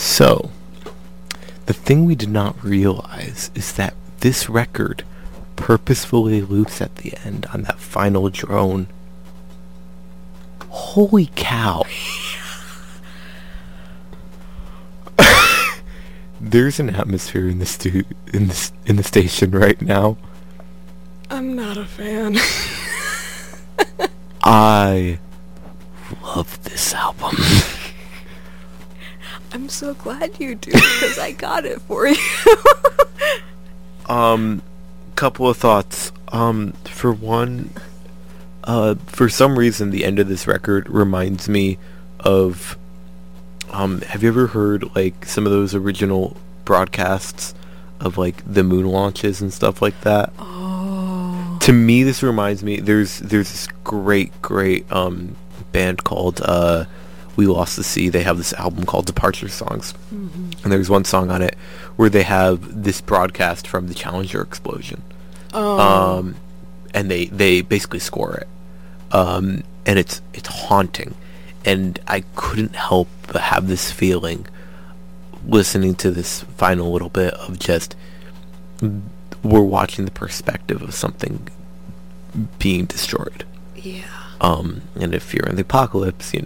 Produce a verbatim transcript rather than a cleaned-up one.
So, the thing we did not realize is that this record purposefully loops at the end on that final drone. Holy cow. There's an atmosphere in the stu- in the, in the station right now. I'm not a fan. I love this album. I'm so glad you do, because I got it for you. um, couple of thoughts. Um, for one, uh, for some reason, the end of this record reminds me of, um, have you ever heard, like, some of those original broadcasts of, like, the moon launches and stuff like that? Oh. To me, this reminds me, there's, there's this great, great, um, band called, uh, We Lost the Sea. They have this album called Departure Songs. Mm-hmm. And there's one song on it where they have this broadcast from the Challenger explosion. Oh. Um, and they, they basically score it. Um, and it's, it's haunting. And I couldn't help but have this feeling listening to this final little bit of just, we're watching the perspective of something being destroyed. Yeah. Um, and if you're in the apocalypse, you